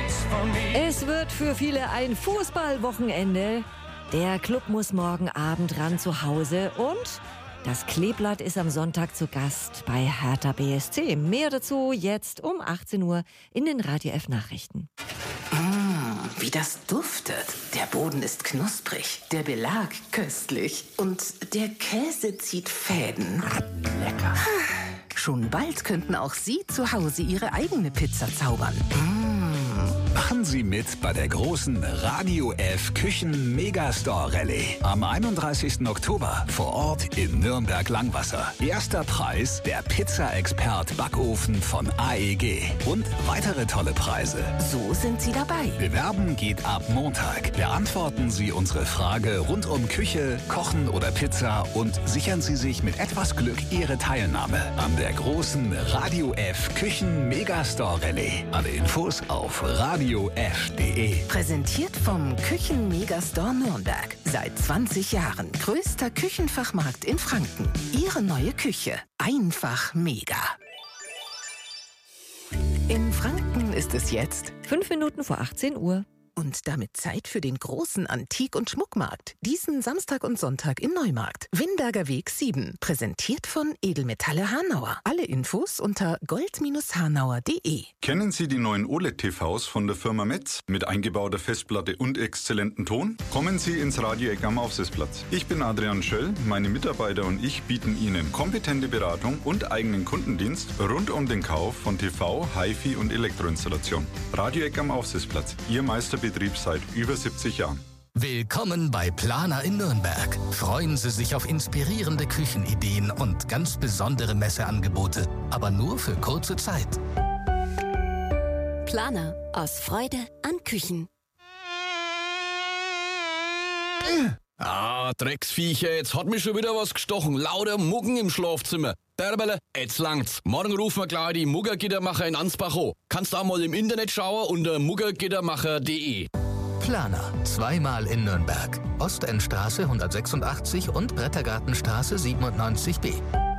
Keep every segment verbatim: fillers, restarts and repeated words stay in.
Es wird für viele ein Fußballwochenende. Der Club muss morgen Abend ran zu Hause und das Kleeblatt ist am Sonntag zu Gast bei Hertha B S C. Mehr dazu jetzt um achtzehn Uhr in den Radio F Nachrichten. Mmh, wie das duftet. Der Boden ist knusprig, der Belag köstlich und der Käse zieht Fäden. Lecker. Schon bald könnten auch Sie zu Hause Ihre eigene Pizza zaubern. Mmh. Machen Sie mit bei der großen Radio F Küchen Megastore Rallye am einunddreißigsten Oktober vor Ort in Nürnberg-Langwasser. Erster Preis der Pizza-Expert Backofen von A E G und weitere tolle Preise. So sind Sie dabei. Bewerben geht ab Montag. Beantworten Sie unsere Frage rund um Küche, Kochen oder Pizza und sichern Sie sich mit etwas Glück Ihre Teilnahme an der großen Radio F Küchen Megastore Rallye. Alle Infos auf radio f punkt de. Präsentiert vom Küchen Megastore Nürnberg. Seit zwanzig Jahren größter Küchenfachmarkt in Franken. Ihre neue Küche. Einfach mega. In Franken ist es jetzt Fünf Minuten vor achtzehn Uhr. und damit Zeit für den großen Antik- und Schmuckmarkt. Diesen Samstag und Sonntag im Neumarkt. Windberger Weg sieben. Präsentiert von Edelmetalle Hanauer. Alle Infos unter gold hanauer punkt de. Kennen Sie die neuen O L E D-T Vs von der Firma Metz? Mit eingebauter Festplatte und exzellentem Ton? Kommen Sie ins Radioeck am Aufsitzplatz. Ich bin Adrian Schöll. Meine Mitarbeiter und ich bieten Ihnen kompetente Beratung und eigenen Kundendienst rund um den Kauf von T V, Hi-Fi und Elektroinstallation. Radioeck am Aufsitzplatz. Ihr Meisterbetrieb seit über siebzig Jahren. Willkommen bei Planer in Nürnberg. Freuen Sie sich auf inspirierende Küchenideen und ganz besondere Messeangebote. Aber nur für kurze Zeit. Planer. Aus Freude an Küchen. Ah, Drecksviecher, jetzt hat mich schon wieder was gestochen. Lauter Muggen im Schlafzimmer. Derbele, jetzt langt's. Morgen rufen wir gleich die Muggergittermacher in Ansbach an. Kannst auch mal im Internet schauen unter muggergittermacher punkt de. Planer. Zweimal in Nürnberg. Ostendstraße hundertsechsundachtzig und Brettergartenstraße siebenundneunzig b.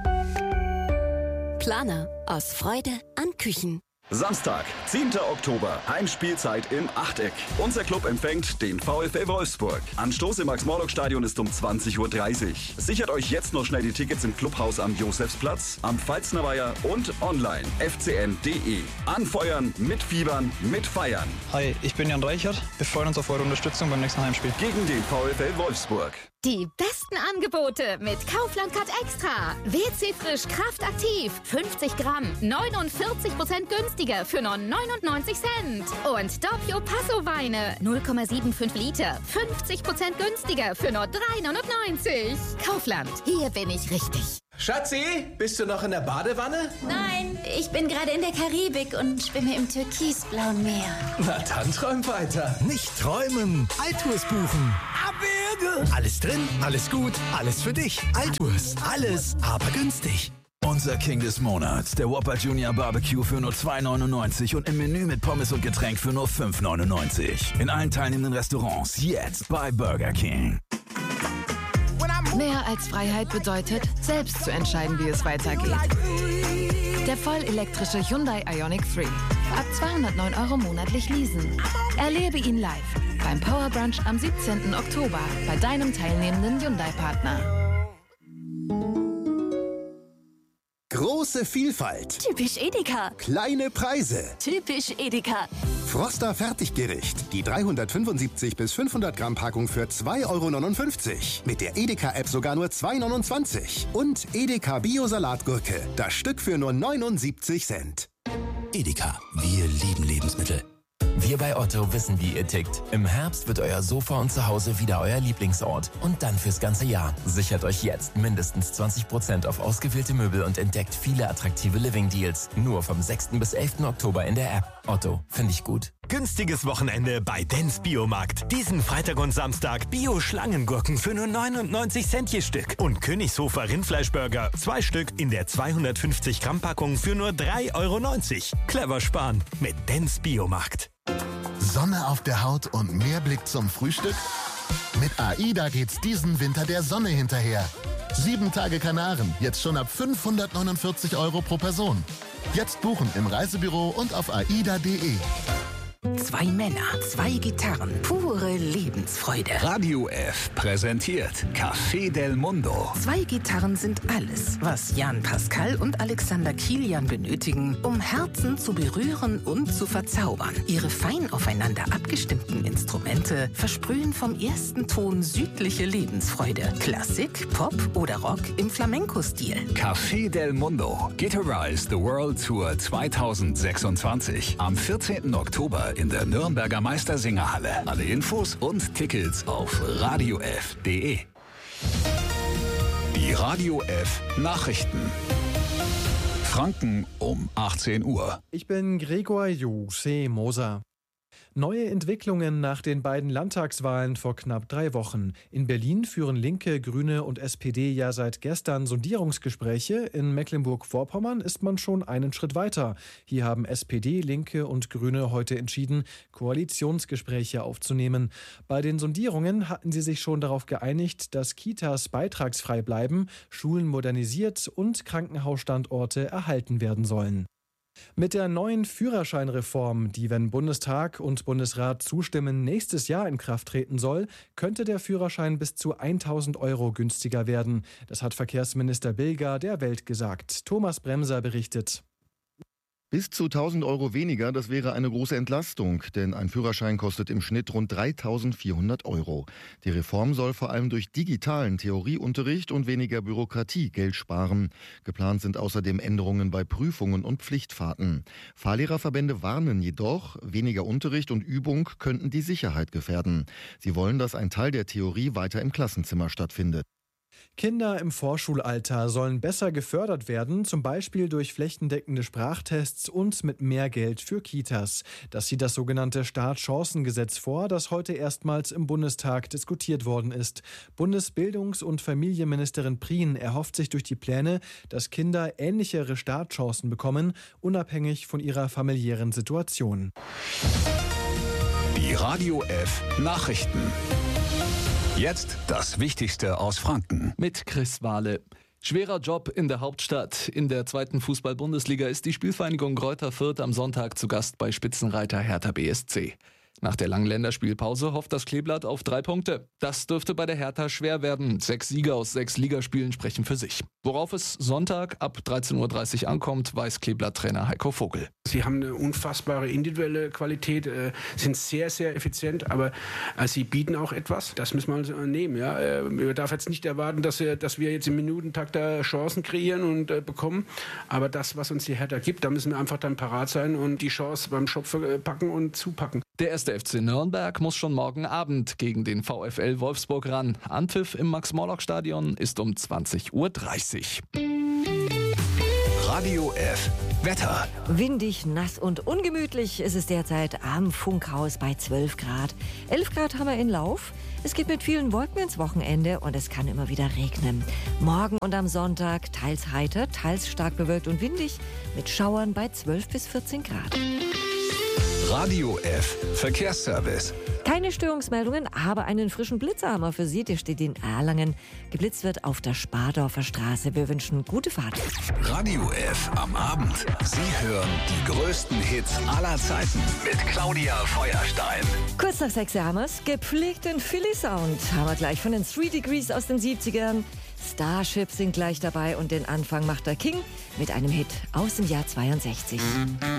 Planer. Aus Freude an Küchen. Samstag, zehnter Oktober, Heimspielzeit im Achteck. Unser Club empfängt den VfL Wolfsburg. Anstoß im Max-Morlock-Stadion ist um zwanzig Uhr dreißig. Sichert euch jetzt noch schnell die Tickets im Clubhaus am Josefsplatz, am Pfalznerweiher und online f c n punkt de. Anfeuern, mitfiebern, mitfeiern. Hi, ich bin Jan Reichert. Wir freuen uns auf eure Unterstützung beim nächsten Heimspiel. Gegen den VfL Wolfsburg. Die besten Angebote mit Kaufland Cut Extra. W C Frisch Kraftaktiv. fünfzig Gramm. neunundvierzig Prozent günstiger für nur neunundneunzig Cent. Und Doppio Passo Weine. null Komma fünfundsiebzig Liter. fünfzig Prozent günstiger für nur drei neunundneunzig. Kaufland. Hier bin ich richtig. Schatzi, bist du noch in der Badewanne? Nein, ich bin gerade in der Karibik und schwimme im türkisblauen Meer. Na dann träum weiter. Nicht träumen, Altours buchen. Abwürge! Alles drin, alles gut, alles für dich. Altours, alles, aber günstig. Unser King des Monats, der Whopper Junior Barbecue für nur zwei neunundneunzig und im Menü mit Pommes und Getränk für nur fünf neunundneunzig. In allen teilnehmenden Restaurants jetzt bei Burger King. Mehr als Freiheit bedeutet, selbst zu entscheiden, wie es weitergeht. Der vollelektrische Hyundai Ioniq drei. Ab zweihundertneun Euro monatlich leasen. Erlebe ihn live beim Power Brunch am siebzehnten Oktober bei deinem teilnehmenden Hyundai-Partner. Große Vielfalt. Typisch Edeka. Kleine Preise. Typisch Edeka. Froster Fertiggericht. Die dreihundertfünfundsiebzig bis fünfhundert Gramm Packung für zwei Euro neunundfünfzig. Mit der Edeka-App sogar nur zwei Euro neunundzwanzig. Und Edeka Bio-Salatgurke. Das Stück für nur neunundsiebzig Cent. Edeka. Wir lieben Lebensmittel. Wir bei Otto wissen, wie ihr tickt. Im Herbst wird euer Sofa und Zuhause wieder euer Lieblingsort. Und dann fürs ganze Jahr. Sichert euch jetzt mindestens zwanzig Prozent auf ausgewählte Möbel und entdeckt viele attraktive Living-Deals. Nur vom sechsten bis elften Oktober in der App. Otto, finde ich gut. Günstiges Wochenende bei Dens Biomarkt. Diesen Freitag und Samstag Bio-Schlangengurken für nur neunundneunzig Cent je Stück. Und Königshofer Rindfleischburger, zwei Stück in der zweihundertfünfzig Gramm Packung für nur drei Euro neunzig. Clever sparen mit Dens Biomarkt. Sonne auf der Haut und mehr Blick zum Frühstück? Mit AIDA geht's diesen Winter der Sonne hinterher. Sieben Tage Kanaren, jetzt schon ab fünfhundertneunundvierzig Euro pro Person. Jetzt buchen im Reisebüro und auf aida punkt de. Zwei Männer, zwei Gitarren, pure Lebensfreude. Radio F präsentiert Café del Mundo. Zwei Gitarren sind alles, was Jan Pascal und Alexander Kilian benötigen, um Herzen zu berühren und zu verzaubern. Ihre fein aufeinander abgestimmten Instrumente versprühen vom ersten Ton südliche Lebensfreude. Klassik, Pop oder Rock im Flamenco-Stil. Café del Mundo. Guitarize the World Tour zweitausendsechsundzwanzig. Am vierzehnten Oktober in der Nürnberger Meistersingerhalle. Alle Infos und Tickets auf radiof punkt de. Die Radio F Nachrichten. Franken um achtzehn Uhr. Ich bin Gregor Juse Moser. Neue Entwicklungen nach den beiden Landtagswahlen vor knapp drei Wochen. In Berlin führen Linke, Grüne und S P D ja seit gestern Sondierungsgespräche. In Mecklenburg-Vorpommern ist man schon einen Schritt weiter. Hier haben S P D, Linke und Grüne heute entschieden, Koalitionsgespräche aufzunehmen. Bei den Sondierungen hatten sie sich schon darauf geeinigt, dass Kitas beitragsfrei bleiben, Schulen modernisiert und Krankenhausstandorte erhalten werden sollen. Mit der neuen Führerscheinreform, die, wenn Bundestag und Bundesrat zustimmen, nächstes Jahr in Kraft treten soll, könnte der Führerschein bis zu tausend Euro günstiger werden. Das hat Verkehrsminister Bilger der Welt gesagt. Thomas Bremser berichtet. Bis zu tausend Euro weniger, das wäre eine große Entlastung, denn ein Führerschein kostet im Schnitt rund dreitausendvierhundert Euro. Die Reform soll vor allem durch digitalen Theorieunterricht und weniger Bürokratie Geld sparen. Geplant sind außerdem Änderungen bei Prüfungen und Pflichtfahrten. Fahrlehrerverbände warnen jedoch, weniger Unterricht und Übung könnten die Sicherheit gefährden. Sie wollen, dass ein Teil der Theorie weiter im Klassenzimmer stattfindet. Kinder im Vorschulalter sollen besser gefördert werden, zum Beispiel durch flächendeckende Sprachtests und mit mehr Geld für Kitas. Das sieht das sogenannte Startchancengesetz vor, das heute erstmals im Bundestag diskutiert worden ist. Bundesbildungs- und Familienministerin Prien erhofft sich durch die Pläne, dass Kinder ähnlichere Startchancen bekommen, unabhängig von ihrer familiären Situation. Die Radio F Nachrichten. Jetzt das Wichtigste aus Franken. Mit Chris Wahle. Schwerer Job in der Hauptstadt. In der zweiten Fußball-Bundesliga ist die Spielvereinigung Greuther Fürth am Sonntag zu Gast bei Spitzenreiter Hertha B S C. Nach der langen Länderspielpause hofft das Kleeblatt auf drei Punkte. Das dürfte bei der Hertha schwer werden. Sechs Siege aus sechs Ligaspielen sprechen für sich. Worauf es Sonntag ab dreizehn Uhr dreißig ankommt, weiß Kleeblatt-Trainer Heiko Vogel. Sie haben eine unfassbare individuelle Qualität, äh, sind sehr, sehr effizient, aber äh, sie bieten auch etwas. Das müssen wir also nehmen. Ja? Äh, man darf jetzt nicht erwarten, dass wir, dass wir jetzt im Minutentakt da Chancen kreieren und äh, bekommen. Aber das, was uns die Hertha gibt, da müssen wir einfach dann parat sein und die Chance beim Schopf äh, packen und zupacken. Der erste F C Nürnberg muss schon morgen Abend gegen den VfL Wolfsburg ran. Anpfiff im Max-Morlock-Stadion ist um zwanzig Uhr dreißig. Radio F Wetter. Windig, nass und ungemütlich ist es derzeit am Funkhaus bei zwölf Grad. elf Grad haben wir in Lauf. Es geht mit vielen Wolken ins Wochenende und es kann immer wieder regnen. Morgen und am Sonntag teils heiter, teils stark bewölkt und windig mit Schauern bei zwölf bis vierzehn Grad. Radio F Verkehrsservice. Keine Störungsmeldungen, aber einen frischen Blitzer haben wir für Sie. Der steht in Erlangen. Geblitzt wird auf der Spardorfer Straße. Wir wünschen gute Fahrt. Radio F am Abend. Sie hören die größten Hits aller Zeiten mit Claudia Feuerstein. Kurz nach sechs haben wir's. Gepflegten Philly-Sound haben wir gleich von den Three Degrees aus den siebzigern. Starship sind gleich dabei und den Anfang macht der King mit einem Hit aus dem Jahr zweiundsechzig.